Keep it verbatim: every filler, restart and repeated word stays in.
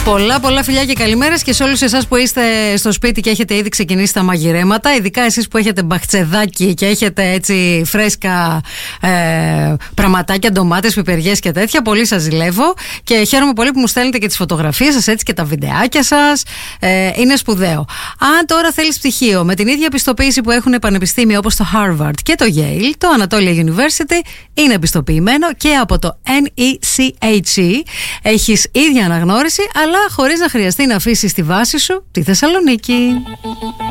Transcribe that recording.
Πολλά πολλά φιλιά και καλημέρες και σε όλους εσάς που είστε στο σπίτι και έχετε ήδη ξεκινήσει τα μαγειρέματα, ειδικά εσείς που έχετε μπαχτσεδάκι και έχετε έτσι φρέσκα ε, πραγματάκια, ντομάτες, πιπεριές και τέτοια. Πολύ σας ζηλεύω και χαίρομαι πολύ που μου στέλνετε και τις φωτογραφίες σας έτσι και τα βιντεάκια σας. Ε, είναι σπουδαίο. Αν τώρα θέλεις πτυχίο με την ίδια πιστοποίηση που έχουν πανεπιστήμια όπως το Harvard και το Yale, το Anatolia University είναι πιστοποιημένο και από το N E C H E. Έχεις ίδια αναγνώριση, αλλά χωρίς να χρειαστεί να αφήσεις τη βάση σου τη Θεσσαλονίκη.